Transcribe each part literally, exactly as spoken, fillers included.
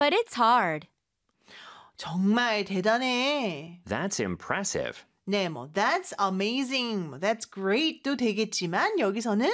but it's hard. 정말 대단해. That's impressive. 네, 뭐 that's amazing, 뭐 that's great도 되겠지만 여기서는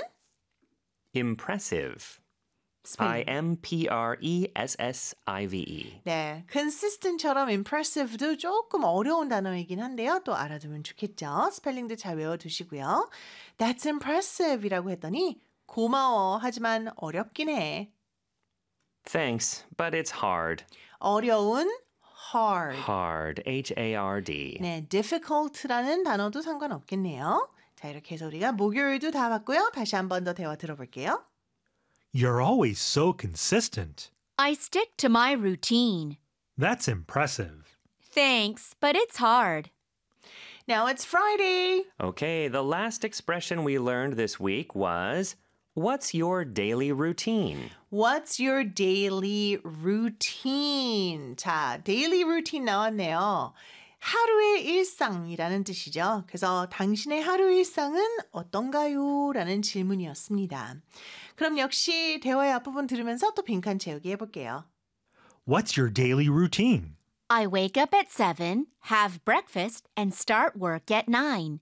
Impressive. 스펠링. I M P R E S S I V E. 네, consistent처럼 impressive도 조금 어려운 단어이긴 한데요. 또 알아두면 좋겠죠. 스펠링도 잘 외워두시고요. That's impressive이라고 했더니 고마워, 하지만 어렵긴 해. Thanks, but it's hard. 어려운 hard. Hard. H A R D. 네, difficult라는 단어도 상관없겠네요. 자, 이렇게 해서 우리가 목요일도 다 봤고요. 다시 한 번 더 대화 들어볼게요. You're always so consistent. I stick to my routine. That's impressive. Thanks, but it's hard. Now it's Friday. Okay, the last expression we learned this week was, what's your daily routine? What's your daily routine? 자, daily routine 나왔네요. 하루의 일상이라는 뜻이죠. 그래서 당신의 하루 일상은 어떤가요? 라는 질문이었습니다. 그럼 역시 대화의 앞부분 들으면서 또 빈칸 채우기 해볼게요. What's your daily routine? I wake up at seven, have breakfast, and start work at nine.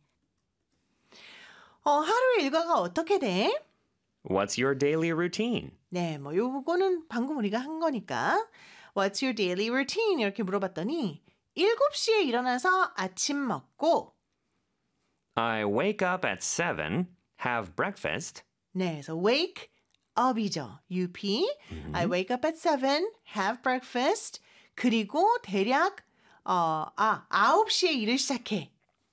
어, 하루의 일과가 어떻게 돼? What's your daily routine? 네, 뭐 요거는 방금 우리가 한 거니까 What's your daily routine? 이렇게 물어봤더니 일곱 시에 일어나서 아침 먹고 I wake up at seven, have breakfast. 네, 그래서 wake up이죠. U P. I wake up at seven, have breakfast. 그리고 대략 어, 아, 아홉 시에 일을 시작해.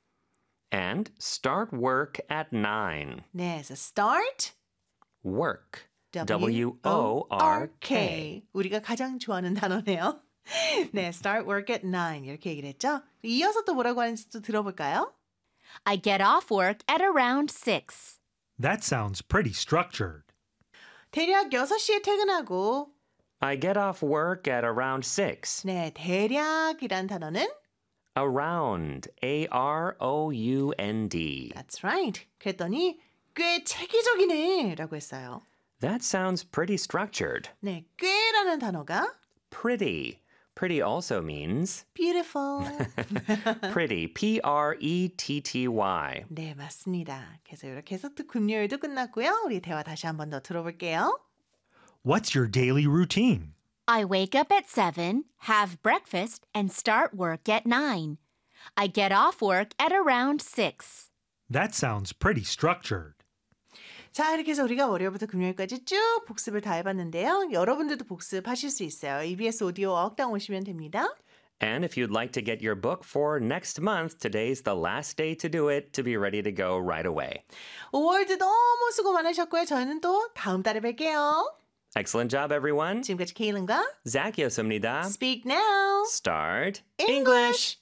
And start work at nine. 네, 그래서 start Work. W O R K. 우리가 가장 좋아하는 단어네요. 네, start work at nine 이렇게 얘기를 했죠. 이어서 또 뭐라고 하는지 또 들어볼까요? I get off work at around six. That sounds pretty structured. 대략 여섯 시에 퇴근하고 I get off work at around six. 네, 대략이란 단어는 Around. A R O U N D. That's right. 그랬더니 꽤 체계적이네 라고 했어요. That sounds pretty structured. 네, 꽤라는 단어가 Pretty. Pretty also means beautiful. pretty. P R E T T Y. 네, 맞습니다. 그래서 이렇게 해서 또 금요일도 끝났고요. 우리 대화 다시 한 번 더 들어볼게요. What's your daily routine? I wake up at seven, have breakfast, and start work at nine. I get off work at around six. That sounds pretty structured. 자, 이렇게 해서 우리가 월요일부터 금요일까지 쭉 복습을 다 해봤는데요. 여러분들도 복습하실 수 있어요. 이비에스 오디오 어학당 오시면 됩니다. And if you'd like to get your book for next month, today's the last day to do it to be ready to go right away. 오월도 너무 수고 많으셨고요. 저희는 또 다음 달에 뵐게요. Excellent job, everyone. 지금까지 케일린과 Zachyosumnida. Speak Now. Start English.